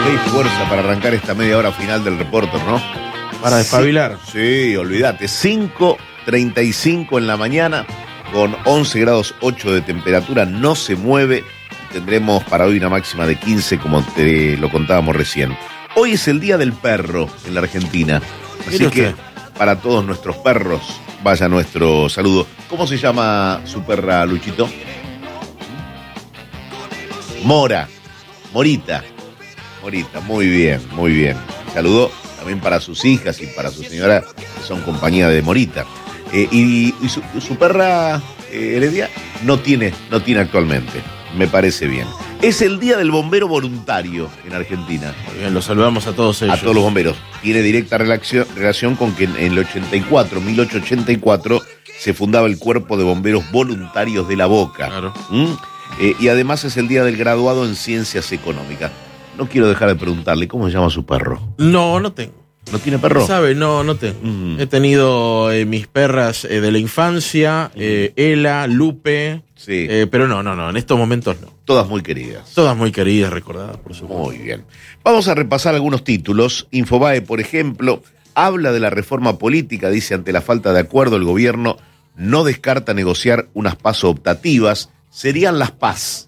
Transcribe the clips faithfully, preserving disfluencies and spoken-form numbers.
Qué fuerza para arrancar esta media hora final del reporte, ¿no? Para despabilar. Sí, sí, olvídate. cinco treinta y cinco en la mañana, con once grados ocho de temperatura, no se mueve. Tendremos para hoy una máxima de quince, como te lo contábamos recién. Hoy es el Día del Perro en la Argentina. Así que para todos nuestros perros, vaya nuestro saludo. ¿Cómo se llama su perra, Luchito? Mora. Morita. Morita, muy bien, muy bien. Saludo también para sus hijas y para su señora, que son compañía de Morita. Eh, y y su, su perra, eh, Heredia, no tiene, no tiene actualmente. Me parece bien. Es el Día del Bombero Voluntario en Argentina. Muy bien, los saludamos a todos ellos. A todos los bomberos. Tiene directa relación, relación con que en el ochenta y cuatro, mil ochocientos ochenta y cuatro, se fundaba el Cuerpo de Bomberos Voluntarios de La Boca. Claro. ¿Mm? Eh, y además es el Día del Graduado en Ciencias Económicas. No quiero dejar de preguntarle, ¿cómo se llama su perro? No, no tengo. ¿No tiene perro? ¿Sabe? No, no tengo. Mm. He tenido eh, mis perras eh, de la infancia, eh, Ela, Lupe, sí. eh, pero no, no, no, en estos momentos no. Todas muy queridas. Todas muy queridas, recordadas, por supuesto. Muy bien. Vamos a repasar algunos títulos. Infobae, por ejemplo, habla de la reforma política, dice, ante la falta de acuerdo, el gobierno no descarta negociar unas PASO optativas. Serían las PAS,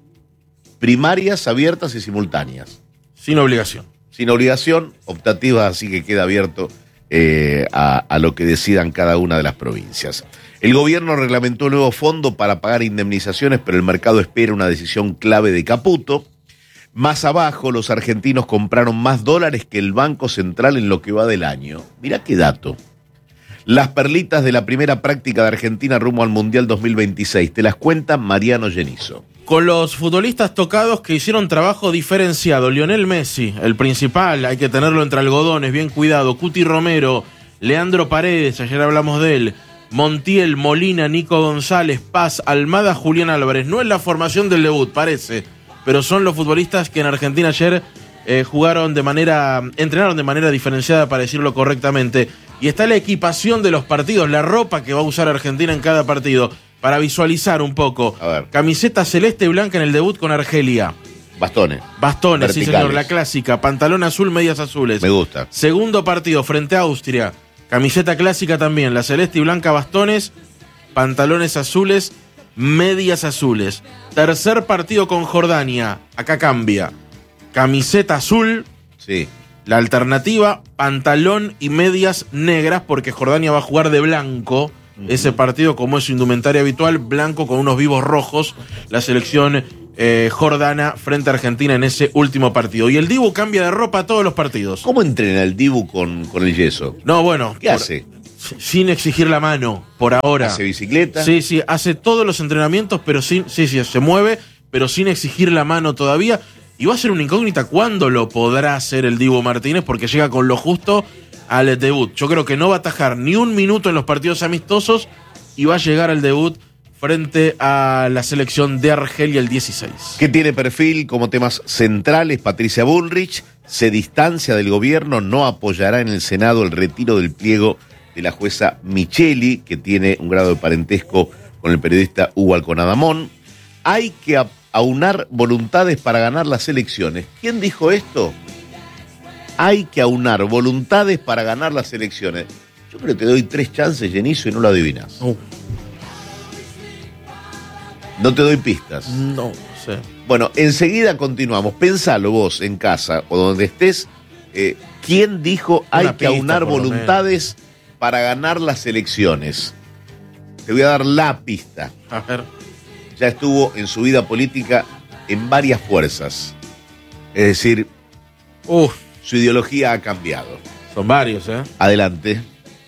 primarias, abiertas y simultáneas. Sin obligación. Sin obligación, optativas, así que queda abierto eh, a, a lo que decidan cada una de las provincias. El gobierno reglamentó un nuevo fondo para pagar indemnizaciones, pero el mercado espera una decisión clave de Caputo. Más abajo, los argentinos compraron más dólares que el Banco Central en lo que va del año. Mirá qué dato. Las perlitas de la primera práctica de Argentina rumbo al Mundial dos mil veintiséis. Te las cuenta Mariano Genizo. Con los futbolistas tocados que hicieron trabajo diferenciado. Lionel Messi, el principal, hay que tenerlo entre algodones, bien cuidado. Cuti Romero, Leandro Paredes, ayer hablamos de él. Montiel, Molina, Nico González, Paz, Almada, Julián Álvarez. No es la formación del debut, parece, pero son los futbolistas que en Argentina ayer eh, jugaron de manera, entrenaron de manera diferenciada, para decirlo correctamente. Y está la equipación de los partidos, la ropa que va a usar Argentina en cada partido. Para visualizar un poco. A ver. Camiseta celeste y blanca en el debut con Argelia. Bastones. Bastones, verticales. Sí señor, la clásica. Pantalón azul, medias azules. Me gusta. Segundo partido frente a Austria. Camiseta clásica también, la celeste y blanca, bastones, pantalones azules, medias azules. Tercer partido con Jordania. Acá cambia. Camiseta azul. Sí. La alternativa, pantalón y medias negras, porque Jordania va a jugar de blanco. Ese partido, como es su indumentaria habitual, blanco con unos vivos rojos, la selección eh, jordana frente a Argentina en ese último partido. Y el Dibu cambia de ropa todos los partidos. ¿Cómo entrena el Dibu con, con el yeso? No, bueno. ¿Qué por, hace? Sin exigir la mano, por ahora. ¿Hace bicicleta? Sí, sí, hace todos los entrenamientos, pero sin, sí, sí, se mueve, pero sin exigir la mano todavía. Y va a ser una incógnita cuándo lo podrá hacer el Dibu Martínez, porque llega con lo justo al debut. Yo creo que no va a atajar ni un minuto en los partidos amistosos y va a llegar al debut frente a la selección de Argelia el dieciséis. ¿Qué tiene perfil como temas centrales? Patricia Bullrich se distancia del gobierno, no apoyará en el Senado el retiro del pliego de la jueza Micheli, que tiene un grado de parentesco con el periodista Hugo Alconadamón. Hay que aunar voluntades para ganar las elecciones. ¿Quién dijo esto? Hay que aunar voluntades para ganar las elecciones. Yo creo que te doy tres chances, Genizo, y no lo adivinas. Uh. No te doy pistas. No sé. Bueno, enseguida continuamos. Pensalo vos en casa o donde estés. Eh, ¿Quién dijo hay Una que pista, aunar voluntades para ganar las elecciones? Te voy a dar la pista. A ver. Ya estuvo en su vida política en varias fuerzas. Es decir, Uh. su ideología ha cambiado. Son varios, ¿eh? Adelante.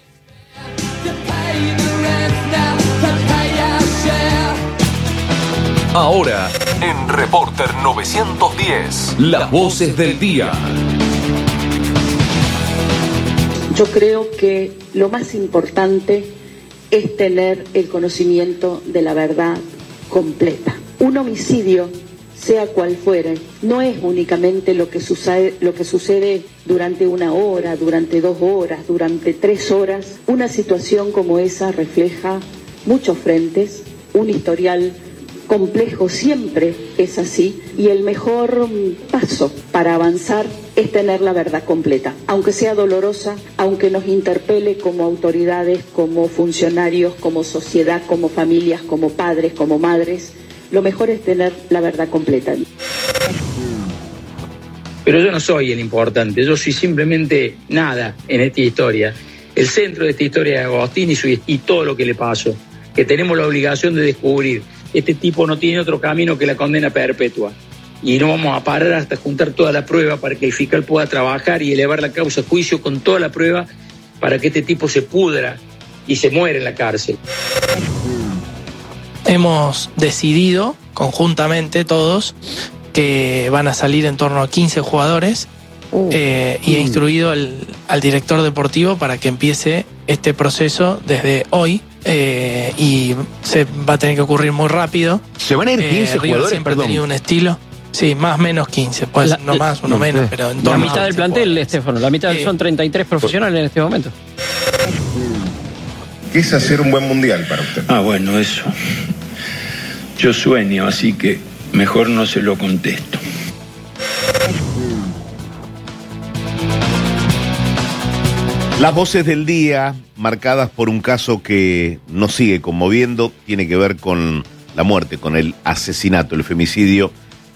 Ahora, en Reporter novecientos diez, las voces del día. Yo creo que lo más importante es tener el conocimiento de la verdad completa. Un homicidio, sea cual fuere, no es únicamente lo que sucede, lo que sucede durante una hora, durante dos horas, durante tres horas. Una situación como esa refleja muchos frentes, un historial complejo siempre es así y el mejor paso para avanzar es tener la verdad completa, aunque sea dolorosa, aunque nos interpele como autoridades, como funcionarios, como sociedad, como familias, como padres, como madres. Lo mejor es tener la verdad completa. Pero yo no soy el importante, yo soy simplemente nada en esta historia. El centro de esta historia de Agostín y, su, y todo lo que le pasó, que tenemos la obligación de descubrir. Este tipo no tiene otro camino que la condena perpetua. Y no vamos a parar hasta juntar toda la prueba para que el fiscal pueda trabajar y elevar la causa a juicio con toda la prueba para que este tipo se pudra y se muera en la cárcel. Hemos decidido conjuntamente todos que van a salir en torno a quince jugadores uh, eh, y he instruido al, al director deportivo para que empiece este proceso desde hoy eh, y se va a tener que ocurrir muy rápido. ¿Se van a ir quince eh, River jugadores? Siempre Perdón. ha tenido un estilo. Sí, más o menos quince, pues no más, uno no, menos, sí. pero en La torno mitad a del plantel, jugadores. Estefano, la mitad Sí. son treinta y tres profesionales en este momento. ¿Qué es hacer un buen mundial para usted? Ah, bueno, eso. Yo sueño, así que mejor no se lo contesto. Las voces del día, marcadas por un caso que nos sigue conmoviendo, tiene que ver con la muerte, con el asesinato, el femicidio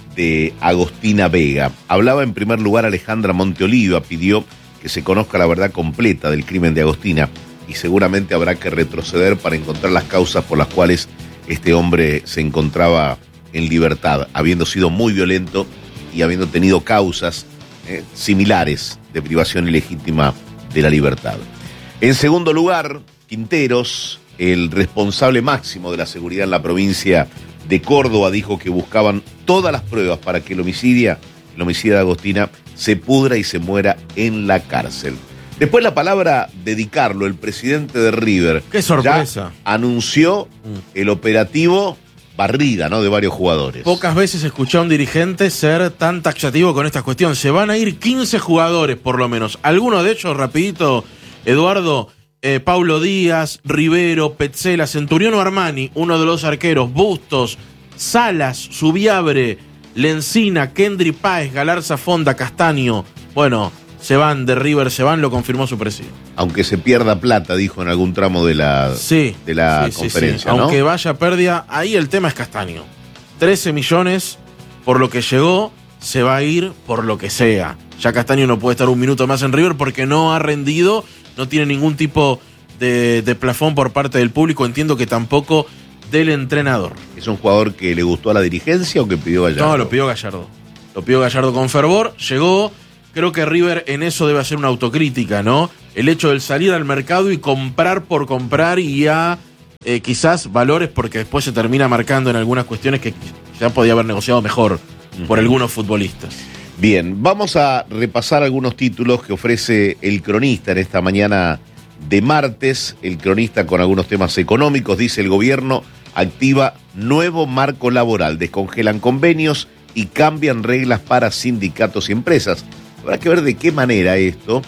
de Agostina Vega. Hablaba en primer lugar Alejandra Monteoliva, pidió que se conozca la verdad completa del crimen de Agostina y seguramente habrá que retroceder para encontrar las causas por las cuales este hombre se encontraba en libertad, habiendo sido muy violento y habiendo tenido causas eh, similares de privación ilegítima de la libertad. En segundo lugar, Quinteros, el responsable máximo de la seguridad en la provincia de Córdoba, dijo que buscaban todas las pruebas para que el homicidio, el homicidio de Agostina se pudra y se muera en la cárcel. Después la palabra dedicarlo, el presidente de River. ¡Qué sorpresa! Ya anunció el operativo barrida, ¿no?, de varios jugadores. Pocas veces escuché a un dirigente ser tan taxativo con esta cuestión. Se van a ir quince jugadores, por lo menos. Algunos de ellos, rapidito, Eduardo, eh, Paulo Díaz, Rivero, Petzela, Centurión o Armani, uno de los arqueros, Bustos, Salas, Subiabre, Lencina, Kendry Páez, Galarza Fonda, Castaño. Bueno, se van de River, se van, lo confirmó su presidente. Aunque se pierda plata, dijo en algún tramo de la, sí, de la sí, conferencia, sí, sí. ¿no? Aunque vaya pérdida, ahí el tema es Castaño. trece millones por lo que llegó, se va a ir por lo que sea. Ya Castaño no puede estar un minuto más en River porque no ha rendido, no tiene ningún tipo de, de plafón por parte del público, entiendo que tampoco del entrenador. ¿Es un jugador que le gustó a la dirigencia o que pidió Gallardo? No, lo pidió Gallardo. Lo pidió Gallardo con fervor, llegó. Creo que River en eso debe hacer una autocrítica, ¿no? El hecho de salir al mercado y comprar por comprar y a eh, quizás valores, porque después se termina marcando en algunas cuestiones que ya podía haber negociado mejor uh-huh. por algunos futbolistas. Bien, vamos a repasar algunos títulos que ofrece el cronista en esta mañana de martes. El cronista con algunos temas económicos, dice: el gobierno activa nuevo marco laboral, descongelan convenios y cambian reglas para sindicatos y empresas. Habrá que ver de qué manera esto,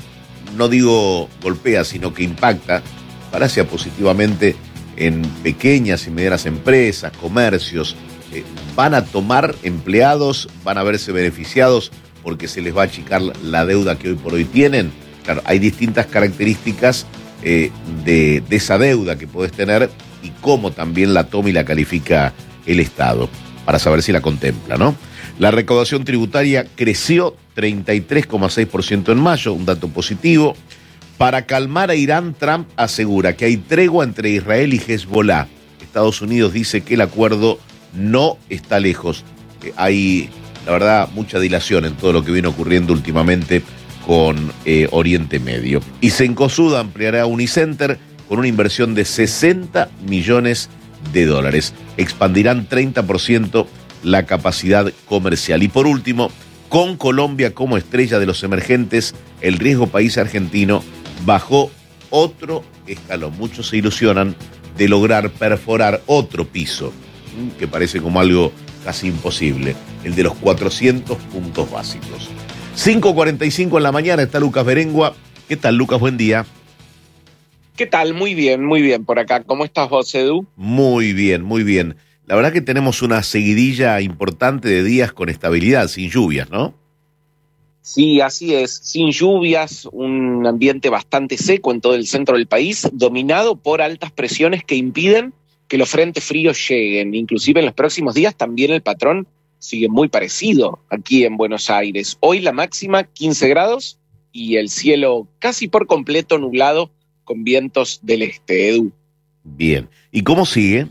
no digo golpea, sino que impacta, falacia positivamente en pequeñas y medianas empresas, comercios. Eh, van a tomar empleados, van a verse beneficiados porque se les va a achicar la deuda que hoy por hoy tienen. Claro, hay distintas características eh, de, de esa deuda que podés tener y cómo también la toma y la califica el Estado, para saber si la contempla, ¿no? La recaudación tributaria creció treinta y tres coma seis por ciento en mayo, un dato positivo. Para calmar a Irán, Trump asegura que hay tregua entre Israel y Hezbollah. Estados Unidos dice que el acuerdo no está lejos. Eh, hay, la verdad, mucha dilación en todo lo que viene ocurriendo últimamente con eh, Oriente Medio. Y Cencosud ampliará Unicenter con una inversión de sesenta millones de dólares. Expandirán treinta por ciento la capacidad comercial. Y por último, con Colombia como estrella de los emergentes, el riesgo país argentino bajó otro escalón. Muchos se ilusionan de lograr perforar otro piso, que parece como algo casi imposible, el de los cuatrocientos puntos básicos. cinco cuarenta y cinco en la mañana, está Lucas Berengua. ¿Qué tal, Lucas? Buen día. ¿Qué tal? Muy bien, muy bien por acá. ¿Cómo estás vos, Edu? Muy bien, muy bien. La verdad que tenemos una seguidilla importante de días con estabilidad, sin lluvias, ¿no? Sí, así es, sin lluvias, un ambiente bastante seco en todo el centro del país, dominado por altas presiones que impiden que los frentes fríos lleguen. Inclusive en los próximos días también el patrón sigue muy parecido aquí en Buenos Aires. Hoy la máxima quince grados y el cielo casi por completo nublado con vientos del este, Edu. Bien, ¿y cómo sigue?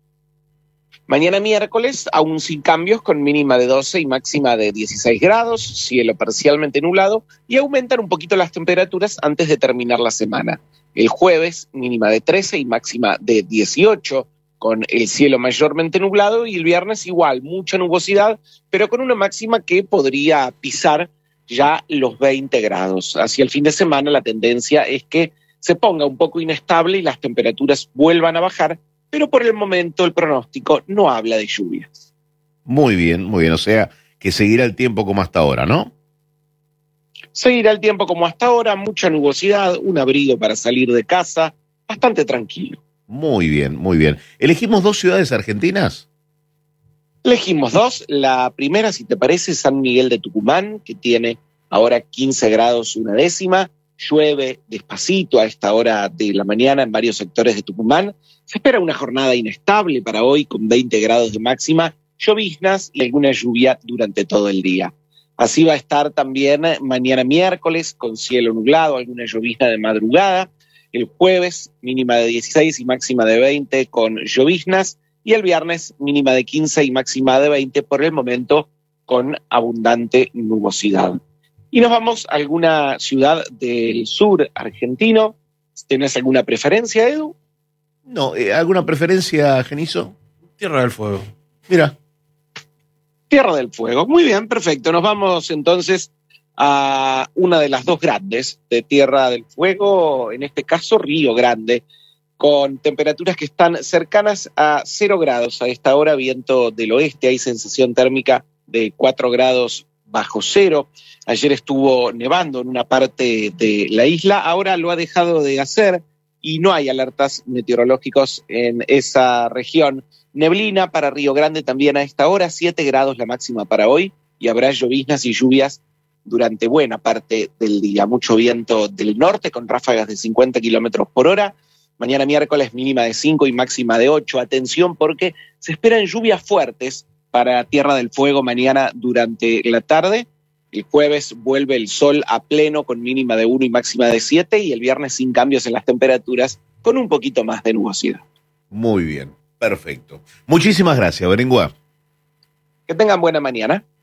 Mañana miércoles, aún sin cambios, con mínima de doce y máxima de dieciséis grados, cielo parcialmente nublado, y aumentan un poquito las temperaturas antes de terminar la semana. El jueves, mínima de trece y máxima de dieciocho, con el cielo mayormente nublado, y el viernes igual, mucha nubosidad, pero con una máxima que podría pisar ya los veinte grados. Hacia el fin de semana la tendencia es que se ponga un poco inestable y las temperaturas vuelvan a bajar, pero por el momento el pronóstico no habla de lluvias. Muy bien, muy bien. O sea, que seguirá el tiempo como hasta ahora, ¿no? Seguirá el tiempo como hasta ahora, mucha nubosidad, un abrigo para salir de casa, bastante tranquilo. Muy bien, muy bien. ¿Elegimos dos ciudades argentinas? Elegimos dos. La primera, si te parece, San Miguel de Tucumán, que tiene ahora quince grados una décima. Llueve despacito a esta hora de la mañana en varios sectores de Tucumán. Se espera una jornada inestable para hoy con veinte grados de máxima, lloviznas y alguna lluvia durante todo el día. Así va a estar también mañana miércoles con cielo nublado, alguna llovizna de madrugada. El jueves mínima de dieciséis y máxima de veinte con lloviznas. Y el viernes mínima de quince y máxima de veinte, por el momento con abundante nubosidad. Y nos vamos a alguna ciudad del sur argentino. ¿Tenés alguna preferencia, Edu? No, eh, ¿alguna preferencia, Genizo? Tierra del Fuego. Mira. Tierra del Fuego. Muy bien, perfecto. Nos vamos entonces a una de las dos grandes de Tierra del Fuego, en este caso Río Grande, con temperaturas que están cercanas a cero grados. A esta hora, viento del oeste, hay sensación térmica de cuatro grados bajo cero. Ayer estuvo nevando en una parte de la isla, ahora lo ha dejado de hacer y no hay alertas meteorológicos en esa región. Neblina para Río Grande también a esta hora, siete grados la máxima para hoy, y habrá lloviznas y lluvias durante buena parte del día. Mucho viento del norte con ráfagas de cincuenta kilómetros por hora. Mañana miércoles mínima de cinco y máxima de ocho. Atención porque se esperan lluvias fuertes para Tierra del Fuego mañana durante la tarde. El jueves vuelve el sol a pleno con mínima de uno y máxima de siete, y el viernes sin cambios en las temperaturas con un poquito más de nubosidad. Muy bien, perfecto. Muchísimas gracias, Berengua. Que tengan buena mañana.